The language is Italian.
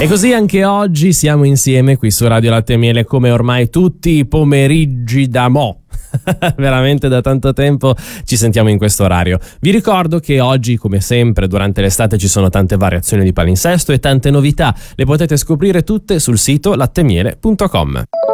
E così anche oggi siamo insieme qui su Radio Latte e Miele come ormai tutti i pomeriggi da mo'. Veramente da tanto tempo ci sentiamo in questo orario. Vi ricordo che oggi, come sempre, durante l'estate ci sono tante variazioni di palinsesto e tante novità. Le potete scoprire tutte sul sito lattemiele.com.